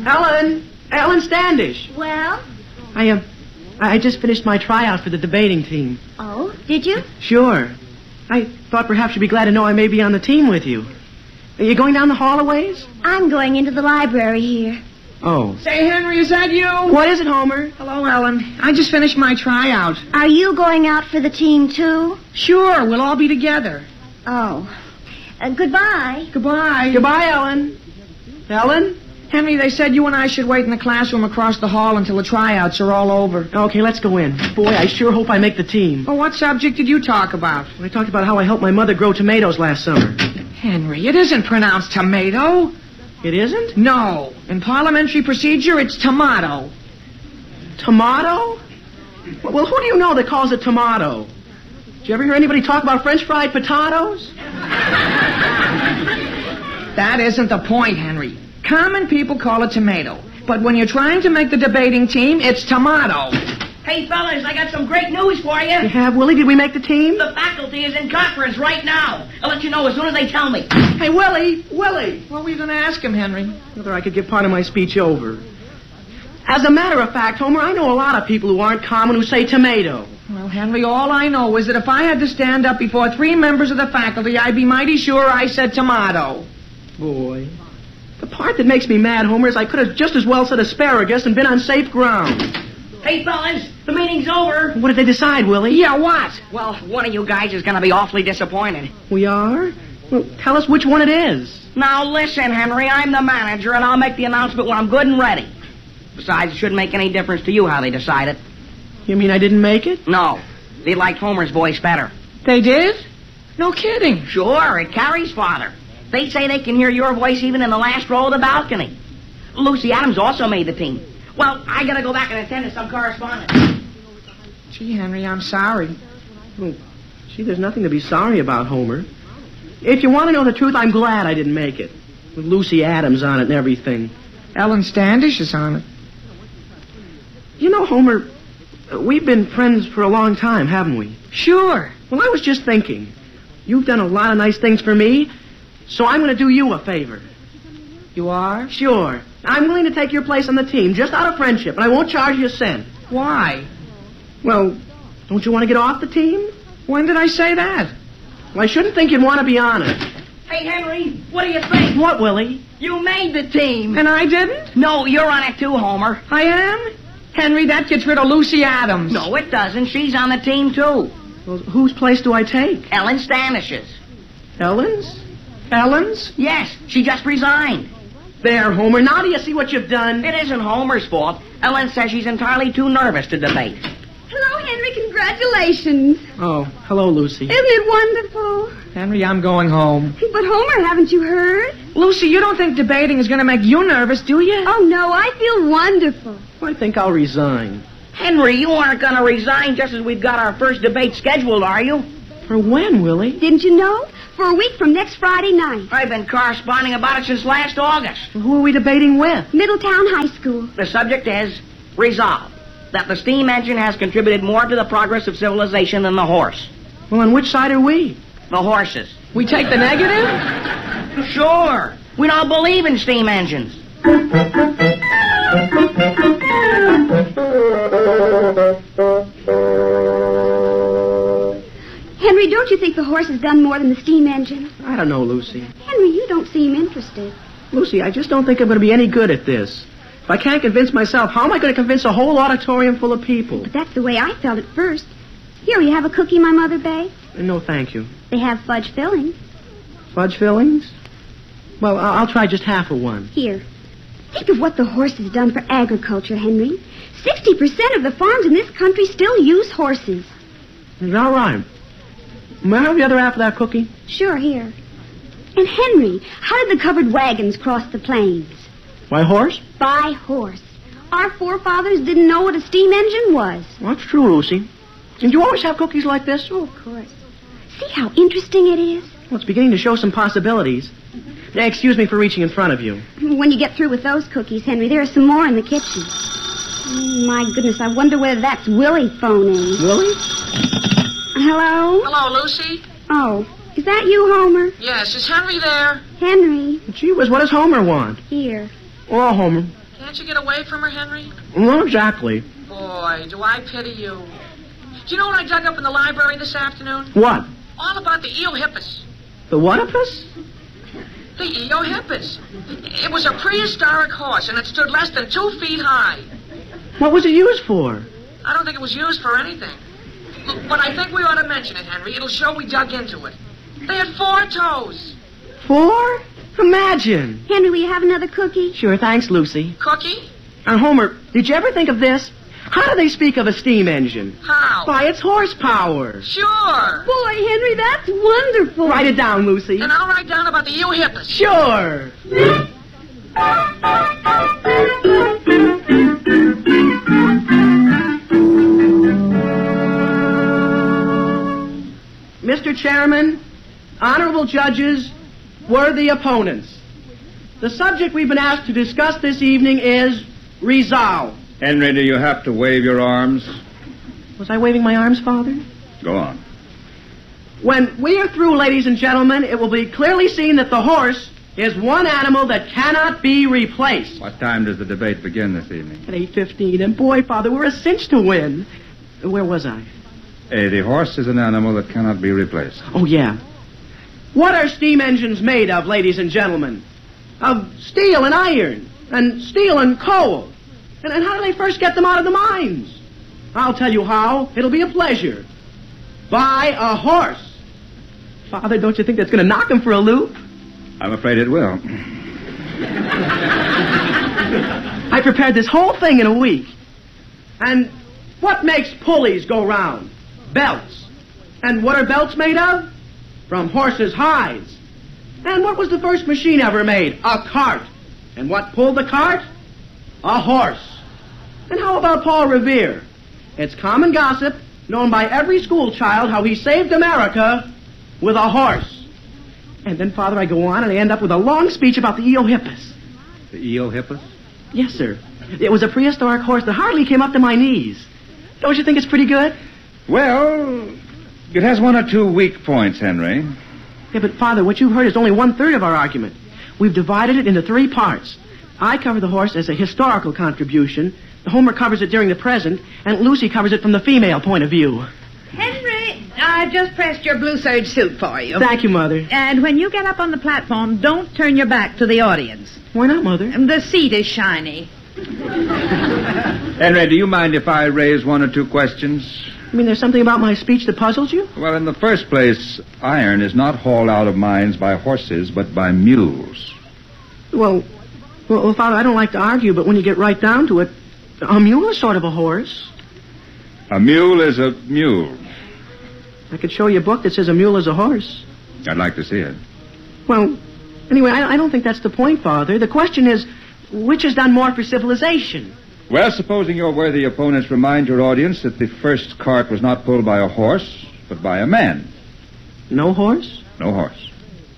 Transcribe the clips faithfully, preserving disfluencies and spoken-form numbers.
Ellen! Ellen Standish! Well? I, um, I just finished my tryout for the debating team. Oh, did you? Sure. I thought perhaps you'd be glad to know I may be on the team with you. Are you going down the hall a ways? I'm going into the library here. Oh. Say, Henry, is that you? What is it, Homer? Hello, Ellen. I just finished my tryout. Are you going out for the team, too? Sure, we'll all be together. Oh. Uh, goodbye. Goodbye. Goodbye, Ellen. Ellen? Henry, they said you and I should wait in the classroom across the hall until the tryouts are all over. Okay, let's go in. Boy, I sure hope I make the team. Well, what subject did you talk about? I talked about how I helped my mother grow tomatoes last summer. Henry, it isn't pronounced tomato. It isn't? No. In parliamentary procedure, it's tomato. Tomato? Well, who do you know that calls it tomato? Did you ever hear anybody talk about French fried potatoes? That isn't the point, Henry. Common people call it tomato. But when you're trying to make the debating team, it's tomato. Hey, fellas, I got some great news for you. You have, Willie? Did we make the team? The faculty is in conference right now. I'll let you know as soon as they tell me. Hey, Willie! Willie! What were you going to ask him, Henry? Whether I could give part of my speech over. As a matter of fact, Homer, I know a lot of people who aren't common who say tomato. Well, Henry, all I know is that if I had to stand up before three members of the faculty, I'd be mighty sure I said tomato. Boy. The part that makes me mad, Homer, is I could have just as well said asparagus and been on safe ground. Hey, fellas, the meeting's over. What did they decide, Willie? Yeah, what? Well, one of you guys is going to be awfully disappointed. We are? Well, tell us which one it is. Now, listen, Henry, I'm the manager, and I'll make the announcement when I'm good and ready. Besides, it shouldn't make any difference to you how they decide it. You mean I didn't make it? No. They liked Homer's voice better. They did? No kidding. Sure, it carries farther. They say they can hear your voice even in the last row of the balcony. Lucy Adams also made the team. Well, I gotta go back and attend to some correspondence. Gee, Henry, I'm sorry. Well, gee, there's nothing to be sorry about, Homer. If you want to know the truth, I'm glad I didn't make it. With Lucy Adams on it and everything. Ellen Standish is on it. You know, Homer, we've been friends for a long time, haven't we? Sure. Well, I was just thinking. You've done a lot of nice things for me, so I'm going to do you a favor. You are? Sure. I'm willing to take your place on the team, just out of friendship, and I won't charge you a cent. Why? Well, don't you want to get off the team? When did I say that? Well, I shouldn't think you'd want to be on it. Hey, Henry, what do you think? What, Willie? You made the team. And I didn't? No, you're on it too, Homer. I am? Henry, that gets rid of Lucy Adams. No, it doesn't. She's on the team, too. Well, whose place do I take? Ellen Standish's. Ellen's? Ellen's? Yes, she just resigned. There, Homer. Now do you see what you've done? It isn't Homer's fault. Ellen says she's entirely too nervous to debate. Hello, Henry. Congratulations. Oh, hello, Lucy. Isn't it wonderful? Henry, I'm going home. But, Homer, haven't you heard? Lucy, you don't think debating is going to make you nervous, do you? Oh, no, I feel wonderful. I think I'll resign. Henry, you aren't going to resign just as we've got our first debate scheduled, are you? For when, Willie? Didn't you know? For a week from next Friday night. I've been corresponding about it since last August. Who are we debating with? Middletown High School. The subject is resolved that the steam engine has contributed more to the progress of civilization than the horse. Well, on which side are we? The horses. We take the negative? Sure. We don't believe in steam engines. Henry, don't you think the horse has done more than the steam engine? I don't know, Lucy. Henry, you don't seem interested. Lucy, I just don't think I'm going to be any good at this. If I can't convince myself, how am I going to convince a whole auditorium full of people? But that's the way I felt at first. Here, you have a cookie my mother baked? No, thank you. They have fudge filling. Fudge fillings? Well, I- I'll try just half of one. Here. Think of what the horse has done for agriculture, Henry. Sixty percent of the farms in this country still use horses. Is that right? May I have the other half of that cookie? Sure, here. And Henry, how did the covered wagons cross the plains? By horse? By horse. Our forefathers didn't know what a steam engine was. Well, that's true, Lucy. And you always have cookies like this? Oh, of course. See how interesting it is? Well, it's beginning to show some possibilities. Now, excuse me for reaching in front of you. When you get through with those cookies, Henry, there are some more in the kitchen. Oh, my goodness, I wonder whether that's Willie phoning. Willie? Hello? Hello, Lucy? Oh, is that you, Homer? Yes, is Henry there? Henry, Gee whiz, what does Homer want? here. Oh, Homer, Can't you get away from her, Henry? Not exactly. Boy, do I pity you. Do you know what I dug up in the library this afternoon? What? All about the Eohippus. The what-a-pus? The Eohippus. It was a prehistoric horse, and it stood less than two feet high. What was it used for? I don't think it was used for anything. But I think we ought to mention it, Henry. It'll show we dug into it. They had four toes. Four? Imagine. Henry, will you have another cookie? Sure, thanks, Lucy. Cookie? And Homer, did you ever think of this? How do they speak of a steam engine? How? By its horsepower. Sure. Boy, Henry, that's wonderful. Write it down, Lucy. And I'll write down about the Eohippus. Sure. Mister Chairman, honorable judges, worthy opponents, the subject we've been asked to discuss this evening is resolve. Henry, do you have to wave your arms? Was I waving my arms, Father? Go on. When we are through, ladies and gentlemen, it will be clearly seen that the horse is one animal that cannot be replaced. What time does the debate begin this evening? At eight fifteen. And boy, Father, we're a cinch to win. Where was I? Hey, the horse is an animal that cannot be replaced. Oh, yeah. What are steam engines made of, ladies and gentlemen? Of steel and iron, and steel and coal. And, and how do they first get them out of the mines? I'll tell you how. It'll be a pleasure. By a horse. Father, don't you think that's going to knock him for a loop? I'm afraid it will. I prepared this whole thing in a week. And what makes pulleys go round? Belts. And what are belts made of? From horses' hides. And what was the first machine ever made? A cart. And what pulled the cart? A horse. And how about Paul Revere? It's common gossip, known by every school child, how he saved America with a horse. And then, Father, I go on and I end up with a long speech about the Eohippus. The Eohippus? Yes, sir. It was a prehistoric horse that hardly came up to my knees. Don't you think it's pretty good? Well, it has one or two weak points, Henry. Yeah, but, Father, what you've heard is only one-third of our argument. We've divided it into three parts. I cover the horse as a historical contribution, Homer covers it during the present, and Lucy covers it from the female point of view. Henry, I just pressed your blue serge suit for you. Thank you, Mother. And when you get up on the platform, don't turn your back to the audience. Why not, Mother? The seat is shiny. Henry, do you mind if I raise one or two questions? You mean there's something about my speech that puzzles you? Well, in the first place, iron is not hauled out of mines by horses, but by mules. Well, well, well, Father, I don't like to argue, but when you get right down to it, a mule is sort of a horse. A mule is a mule. I could show you a book that says a mule is a horse. I'd like to see it. Well, anyway, I, I don't think that's the point, Father. The question is, which has done more for civilization? Well, supposing your worthy opponents remind your audience that the first cart was not pulled by a horse, but by a man. No horse? No horse.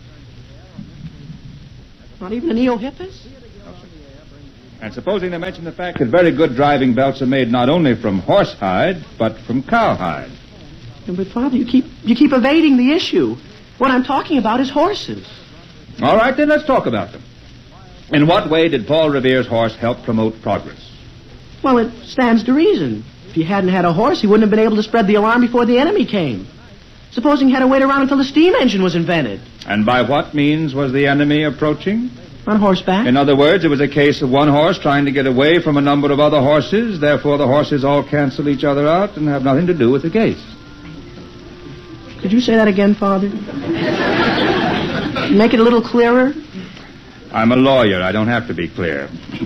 Not even an Eohippus? And supposing they mention the fact that very good driving belts are made not only from horsehide, but from cowhide. But, Father, you keep you keep evading the issue. What I'm talking about is horses. All right, then let's talk about them. In what way did Paul Revere's horse help promote progress? Well, it stands to reason. If he hadn't had a horse, he wouldn't have been able to spread the alarm before the enemy came. Supposing he had to wait around until the steam engine was invented. And by what means was the enemy approaching? On horseback. In other words, it was a case of one horse trying to get away from a number of other horses. Therefore, the horses all cancel each other out and have nothing to do with the case. Could you say that again, Father? Make it a little clearer. I'm a lawyer. I don't have to be clear.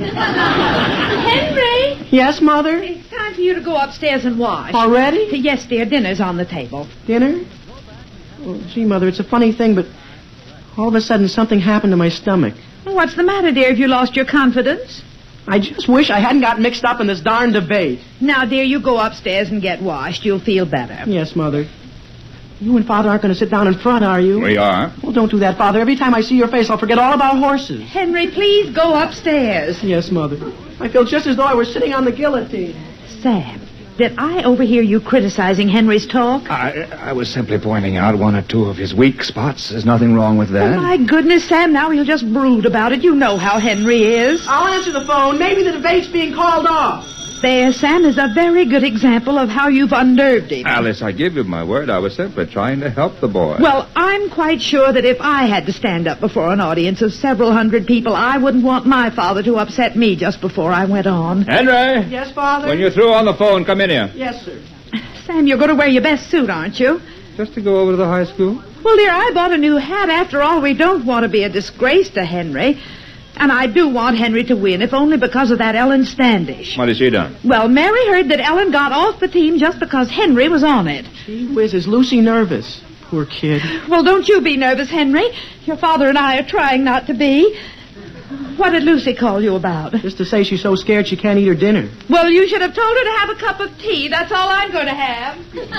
Henry! Yes, Mother? It's time for you to go upstairs and wash. Already? Yes, dear. Dinner's on the table. Dinner? Well, gee, Mother, it's a funny thing, but all of a sudden something happened to my stomach. What's the matter, dear? Have you lost your confidence? I just wish I hadn't got mixed up in this darn debate. Now, dear, you go upstairs and get washed. You'll feel better. Yes, Mother. You and Father aren't going to sit down in front, are you? We are. Well, don't do that, Father. Every time I see your face, I'll forget all about horses. Henry, please go upstairs. Yes, Mother. I feel just as though I were sitting on the guillotine. Sam, Did I overhear you criticizing Henry's talk? I, I was simply pointing out one or two of his weak spots. There's nothing wrong with that. Oh, my goodness, Sam, now he'll just brood about it. You know how Henry is. I'll answer the phone. Maybe the debate's being called off. There, Sam, is a very good example of how you've unnerved him. Alice, I give you my word. I was simply trying to help the boy. Well, I'm quite sure that if I had to stand up before an audience of several hundred people, I wouldn't want my father to upset me just before I went on. Henry! Yes, Father? When you're through on the phone, come in here. Yes, sir. Sam, you're going to wear your best suit, aren't you? Just to go over to the high school? Well, dear, I bought a new hat. After all, we don't want to be a disgrace to Henry. And I do want Henry to win, if only because of that Ellen Standish. What has she done? Well, Mary heard that Ellen got off the team just because Henry was on it. Gee whiz, is Lucy nervous? Poor kid. Well, don't you be nervous, Henry. Your father and I are trying not to be. What did Lucy call you about? Just to say she's so scared she can't eat her dinner. Well, you should have told her to have a cup of tea. That's all I'm going to have.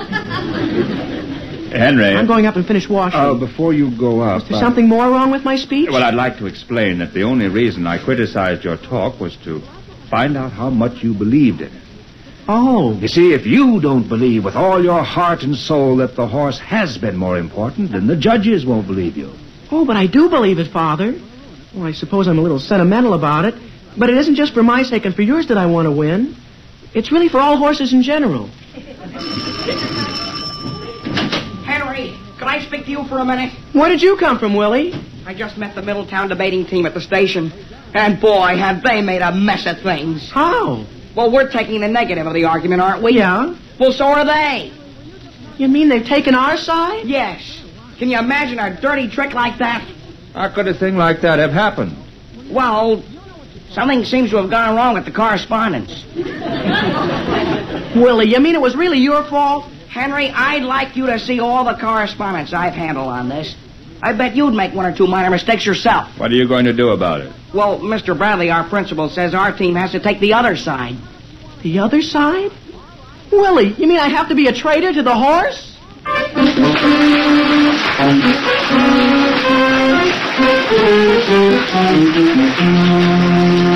Henry. I'm going up and finish washing. Uh, before you go up... Is there uh, something more wrong with my speech? Well, I'd like to explain that the only reason I criticized your talk was to find out how much you believed in it. Oh. You see, if you don't believe with all your heart and soul that the horse has been more important, then the judges won't believe you. Oh, but I do believe it, Father. Well, I suppose I'm a little sentimental about it, but it isn't just for my sake and for yours that I want to win. It's really for all horses in general. Henry, can I speak to you for a minute? Where did you come from, Willie? I just met the Middletown debating team at the station. And boy, have they made a mess of things. How? Well, we're taking the negative of the argument, aren't we? Yeah. Well, so are they. You mean they've taken our side? Yes. Can you imagine a dirty trick like that? How could a thing like that have happened? Well, something seems to have gone wrong with the correspondence. Willie, you mean it was really your fault? Henry, I'd like you to see all the correspondence I've handled on this. I bet you'd make one or two minor mistakes yourself. What are you going to do about it? Well, Mister Bradley, our principal, says our team has to take the other side. The other side? Willie, you mean I have to be a traitor to the horse?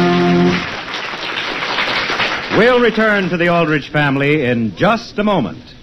We'll return to the Aldrich family in just a moment.